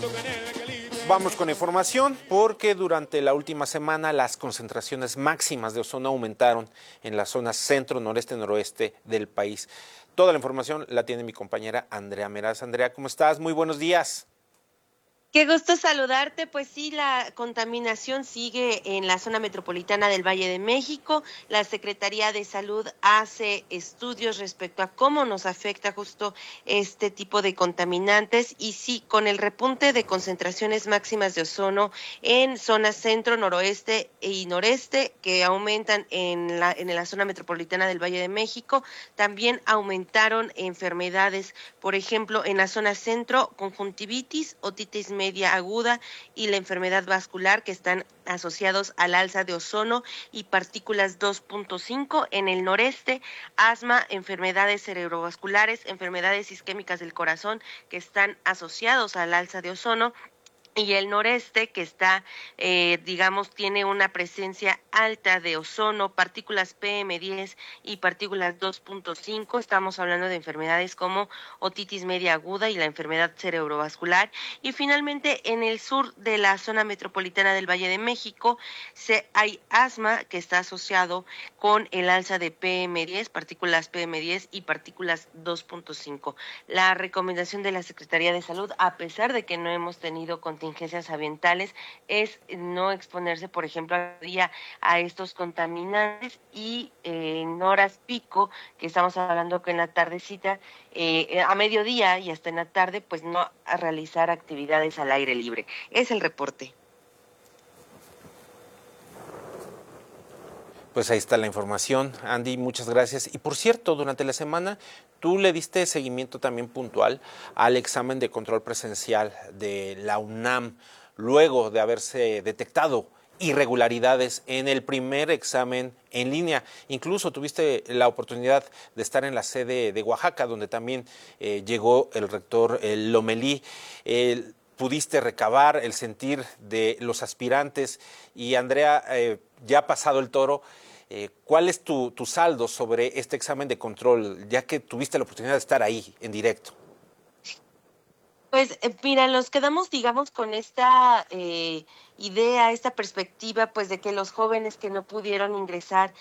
Vamos con información porque durante la última semana las concentraciones máximas de ozono aumentaron en las zonas centro, noreste, noroeste del país. Toda la información la tiene mi compañera Andrea Meraz. Andrea, ¿cómo estás? Muy buenos días. Qué gusto saludarte. Pues sí, la contaminación sigue en la zona metropolitana del Valle de México. La Secretaría de Salud hace estudios respecto a cómo nos afecta justo este tipo de contaminantes. Y sí, con el repunte de concentraciones máximas de ozono en zonas centro, noroeste y noreste, que aumentan en la zona metropolitana del Valle de México, también aumentaron enfermedades. Por ejemplo, en la zona centro, conjuntivitis, otitis media aguda y la enfermedad vascular, que están asociados al alza de ozono y partículas 2.5. En el noreste, asma, enfermedades cerebrovasculares, enfermedades isquémicas del corazón, que están asociados al alza de ozono. Y el noreste, que está, tiene una presencia alta de ozono, partículas PM10 y partículas 2.5. Estamos hablando de enfermedades como otitis media aguda y la enfermedad cerebrovascular. Y finalmente, en el sur de la zona metropolitana del Valle de México, hay asma, que está asociado con el alza de PM10, partículas PM10 y partículas 2.5. La recomendación de la Secretaría de Salud, a pesar de que no hemos tenido contingencias ambientales, es no exponerse, por ejemplo, a estos contaminantes y en horas pico, que estamos hablando que en la tardecita, a mediodía y hasta en la tarde, pues no a realizar actividades al aire libre. Es el reporte. Pues ahí está la información, Andy, muchas gracias. Y por cierto, durante la semana tú le diste seguimiento también puntual al examen de control presencial de la UNAM, luego de haberse detectado irregularidades en el primer examen en línea. Incluso tuviste la oportunidad de estar en la sede de Oaxaca, donde también llegó el rector Lomelí. Pudiste recabar el sentir de los aspirantes y Andrea, ya ha pasado el toro. ¿Cuál es tu saldo sobre este examen de control, ya que tuviste la oportunidad de estar ahí en directo? Pues mira, nos quedamos, digamos, con esta idea, esta perspectiva, pues de que los jóvenes que no pudieron ingresar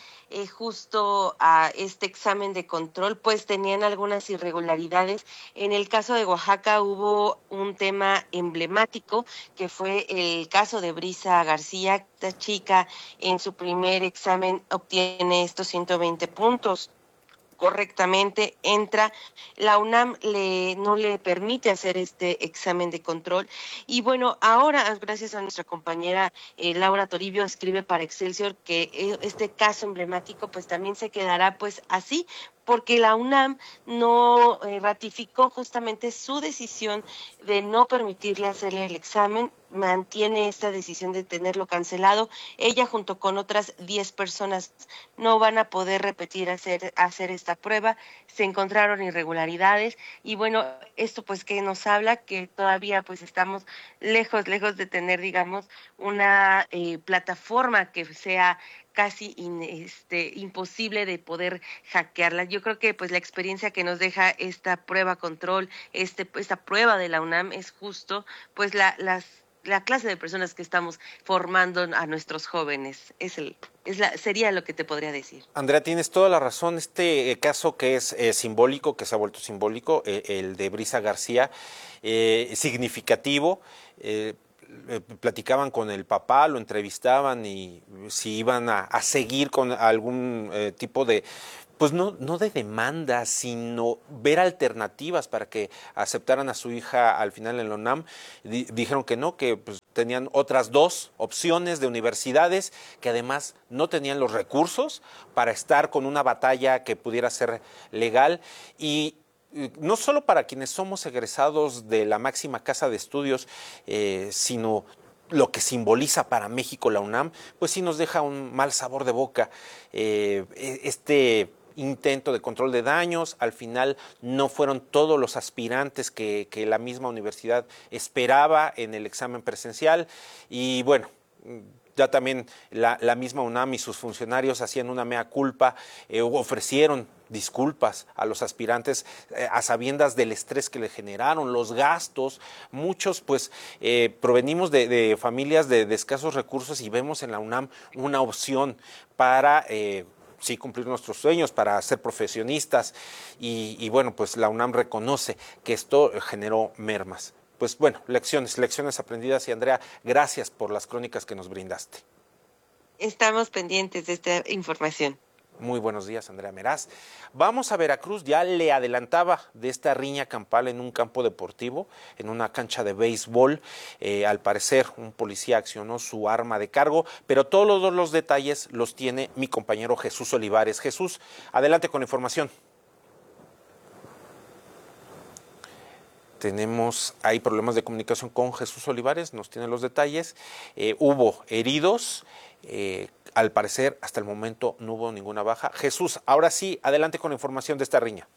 justo a este examen de control, pues tenían algunas irregularidades. En el caso de Oaxaca hubo un tema emblemático, que fue el caso de Brisa García. Esta chica en su primer examen obtiene estos 120 puntos. Correctamente entra, la UNAM no le permite hacer este examen de control. Y bueno, ahora, gracias a nuestra compañera Laura Toribio, escribe para Excelsior que este caso emblemático pues también se quedará pues así, porque la UNAM no ratificó justamente su decisión de no permitirle hacerle el examen, mantiene esta decisión de tenerlo cancelado. Ella junto con otras 10 personas no van a poder repetir hacer esta prueba. Se encontraron irregularidades y bueno, esto pues que nos habla que todavía pues estamos lejos de tener, digamos, una plataforma que sea casi imposible de poder hackearla. Yo creo que pues la experiencia que nos deja esta prueba control, esta prueba de la UNAM es justo pues la clase de personas que estamos formando a nuestros jóvenes. Sería lo que te podría decir. Andrea, tienes toda la razón. Este caso que es simbólico, que se ha vuelto simbólico, el de Brisa García, significativo. Platicaban con el papá, lo entrevistaban y si iban a seguir con algún tipo de, pues no de demanda, sino ver alternativas para que aceptaran a su hija al final en la UNAM. Dijeron que no, que pues, tenían otras dos opciones de universidades que además no tenían los recursos para estar con una batalla que pudiera ser legal y no solo para quienes somos egresados de la máxima casa de estudios, sino lo que simboliza para México la UNAM, pues sí nos deja un mal sabor de boca. Este intento de control de daños, al final no fueron todos los aspirantes que la misma universidad esperaba en el examen presencial y bueno, ya también la misma UNAM y sus funcionarios hacían una mea culpa, ofrecieron disculpas a los aspirantes a sabiendas del estrés que le generaron, los gastos. Muchos pues provenimos de familias de escasos recursos y vemos en la UNAM una opción para sí cumplir nuestros sueños, para ser profesionistas y bueno, pues la UNAM reconoce que esto generó mermas. Pues bueno, lecciones aprendidas y Andrea, gracias por las crónicas que nos brindaste. Estamos pendientes de esta información. Muy buenos días, Andrea Meraz. Vamos a Veracruz, ya le adelantaba de esta riña campal en un campo deportivo, en una cancha de béisbol. Al parecer, un policía accionó su arma de cargo, pero todos los detalles los tiene mi compañero Jesús Olivares. Jesús, adelante con la información. Hay problemas de comunicación con Jesús Olivares, nos tiene los detalles. Hubo heridos. Al parecer, hasta el momento no hubo ninguna baja. Jesús, ahora sí, adelante con la información de esta riña.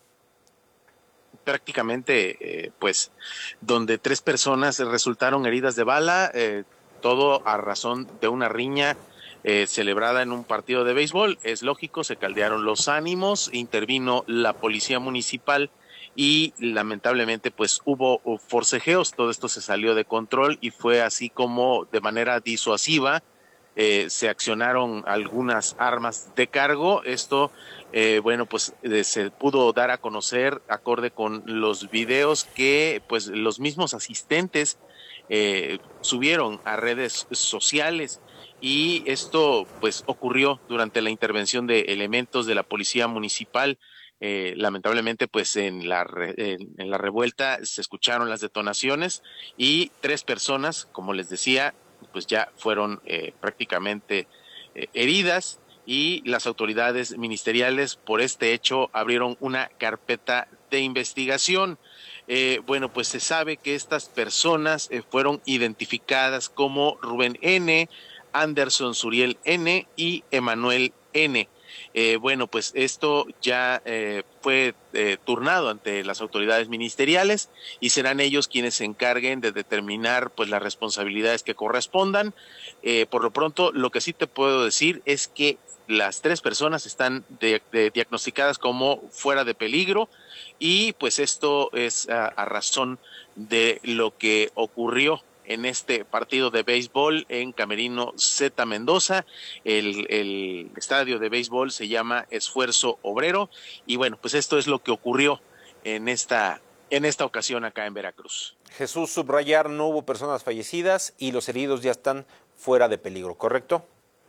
Prácticamente, pues, donde 3 personas resultaron heridas de bala, todo a razón de una riña celebrada en un partido de béisbol. Es lógico, se caldearon los ánimos, intervino la policía municipal y lamentablemente pues hubo forcejeos, todo esto se salió de control y fue así como de manera disuasiva se accionaron algunas armas de cargo. Esto, bueno, pues se pudo dar a conocer acorde con los videos que pues los mismos asistentes subieron a redes sociales. Y esto pues ocurrió durante la intervención de elementos de la policía municipal. Lamentablemente pues en la revuelta se escucharon las detonaciones y 3 personas, como les decía, pues ya fueron prácticamente heridas y las autoridades ministeriales por este hecho abrieron una carpeta de investigación. Bueno, pues se sabe que estas personas fueron identificadas como Rubén N., Anderson Suriel N. y Emanuel N. Bueno, pues esto ya fue turnado ante las autoridades ministeriales y serán ellos quienes se encarguen de determinar pues las responsabilidades que correspondan. Por lo pronto, lo que sí te puedo decir es que las 3 personas están diagnosticadas como fuera de peligro y pues esto es a razón de lo que ocurrió en este partido de béisbol en Camerino Z Mendoza. El estadio de béisbol se llama Esfuerzo Obrero y bueno, pues esto es lo que ocurrió en esta ocasión acá en Veracruz. Jesús, subrayar, no hubo personas fallecidas y los heridos ya están fuera de peligro, ¿correcto?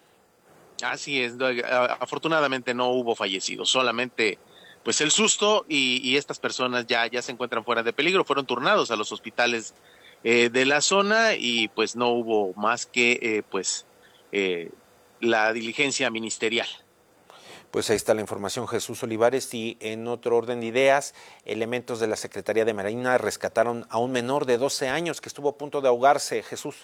Así es, afortunadamente no hubo fallecidos, solamente pues el susto y estas personas ya se encuentran fuera de peligro, fueron turnados a los hospitales de la zona y pues no hubo más que la diligencia ministerial. Pues ahí está la información, Jesús Olivares. Y en otro orden de ideas, elementos de la Secretaría de Marina rescataron a un menor de 12 años que estuvo a punto de ahogarse. Jesús.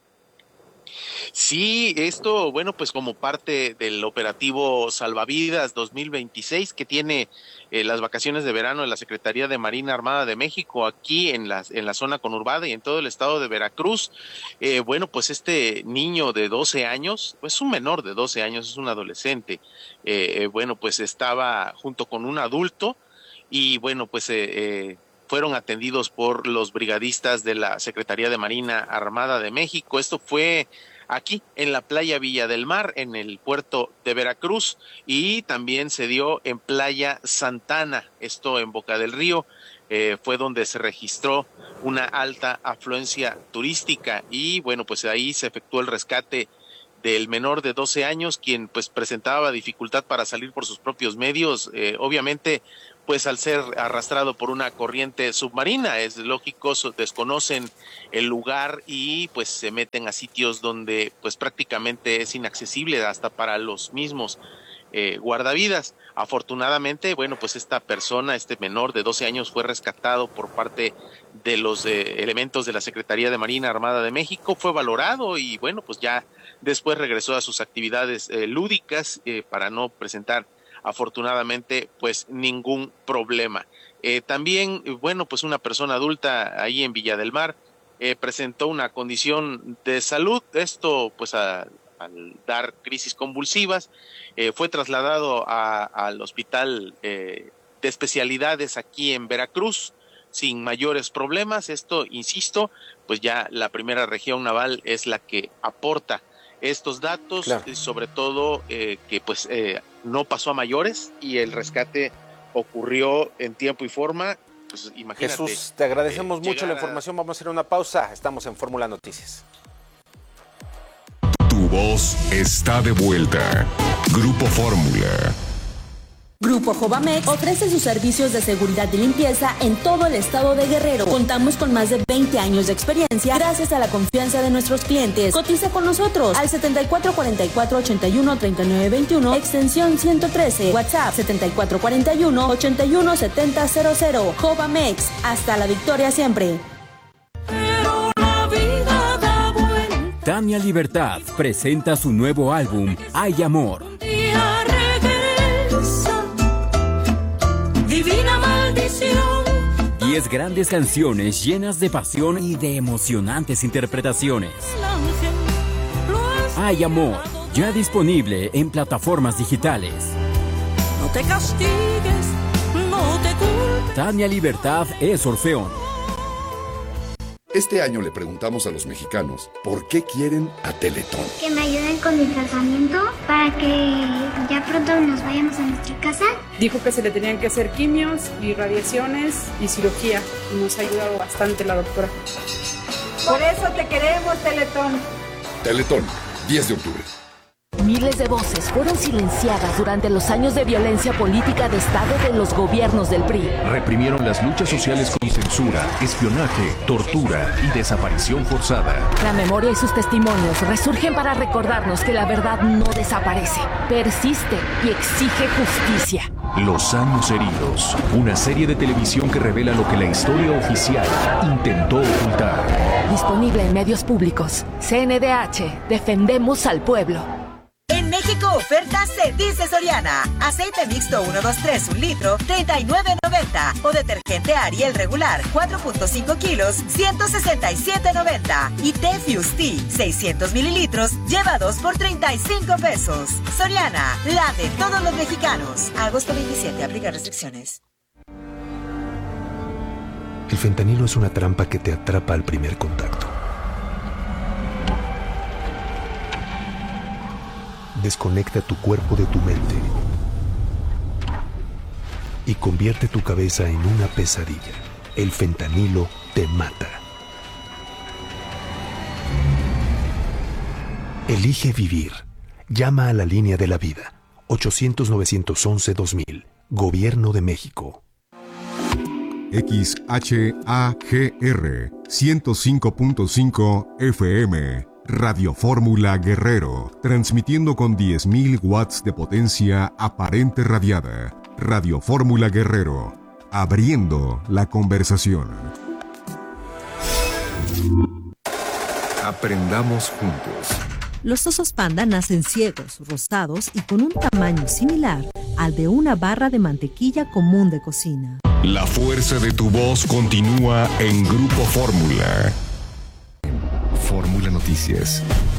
Sí, esto, bueno, pues como parte del operativo Salvavidas 2026 que tiene las vacaciones de verano de la Secretaría de Marina Armada de México aquí en la zona conurbada y en todo el estado de Veracruz. Bueno, pues este niño de 12 años, pues un menor de 12 años, es un adolescente, bueno, pues estaba junto con un adulto y bueno, pues fueron atendidos por los brigadistas de la Secretaría de Marina Armada de México. Esto fue aquí en la playa Villa del Mar, en el puerto de Veracruz, y también se dio en Playa Santana, esto en Boca del Río. Fue donde se registró una alta afluencia turística y bueno, pues ahí se efectuó el rescate del menor de 12 años, quien pues presentaba dificultad para salir por sus propios medios, obviamente pues al ser arrastrado por una corriente submarina, es lógico, desconocen el lugar y pues se meten a sitios donde pues prácticamente es inaccesible hasta para los mismos guardavidas. Afortunadamente, bueno, pues esta persona, este menor de 12 años fue rescatado por parte de los elementos de la Secretaría de Marina Armada de México, fue valorado y bueno, pues ya después regresó a sus actividades lúdicas para no presentar afortunadamente pues ningún problema. También, bueno, pues una persona adulta ahí en Villa del Mar presentó una condición de salud, esto pues dar crisis convulsivas. Fue trasladado al hospital de especialidades aquí en Veracruz sin mayores problemas. Esto, insisto, pues ya la primera región naval es la que aporta estos datos, claro. Sobre todo que pues no pasó a mayores y el rescate ocurrió en tiempo y forma. Pues imagínate. Jesús, te agradecemos mucho la información. Vamos a hacer una pausa. Estamos en Fórmula Noticias. Tu voz está de vuelta. Grupo Fórmula. Grupo Jovamex ofrece sus servicios de seguridad y limpieza en todo el estado de Guerrero. Contamos con más de 20 años de experiencia gracias a la confianza de nuestros clientes. Cotiza con nosotros al 7444-813921, extensión 113, WhatsApp 7441-817000. Jovamex, hasta la victoria siempre. Tania Libertad presenta su nuevo álbum, Hay Amor. Divina maldición. 10 grandes canciones llenas de pasión y de emocionantes interpretaciones. Hay Amor, ya disponible en plataformas digitales. No te castigues, no te culpes. Tania Libertad es Orfeón. Este año le preguntamos a los mexicanos por qué quieren a Teletón. Que me ayuden con mi tratamiento para que ya pronto nos vayamos a nuestra casa. Dijo que se le tenían que hacer quimios y radiaciones y cirugía. Y nos ha ayudado bastante la doctora. Por eso te queremos, Teletón. Teletón, 10 de octubre. Miles de voces fueron silenciadas durante los años de violencia política de Estado de los gobiernos del PRI. Reprimieron las luchas sociales con censura, espionaje, tortura y desaparición forzada. La memoria y sus testimonios resurgen para recordarnos que la verdad no desaparece, persiste y exige justicia. Los años heridos, una serie de televisión que revela lo que la historia oficial intentó ocultar. Disponible en medios públicos. CNDH, defendemos al pueblo. En México, oferta se dice Soriana. Aceite mixto 123 un litro, $39.90. O detergente Ariel regular, 4.5 kilos, $167.90. Y té Fusti, 600 mililitros, lleva 2 por $35. Soriana, la de todos los mexicanos. Agosto 27, aplica restricciones. El fentanilo es una trampa que te atrapa al primer contacto. Desconecta tu cuerpo de tu mente y convierte tu cabeza en una pesadilla. El fentanilo te mata. Elige vivir. Llama a la línea de la vida. 800-911-2000. Gobierno de México. XHAGR 105.5 FM. Radio Fórmula Guerrero, transmitiendo con 10.000 watts de potencia aparente radiada. Radio Fórmula Guerrero, abriendo la conversación. Aprendamos juntos. Los osos panda nacen ciegos, rosados y con un tamaño similar al de una barra de mantequilla común de cocina. La fuerza de tu voz continúa en Grupo Fórmula. Fórmula Noticias.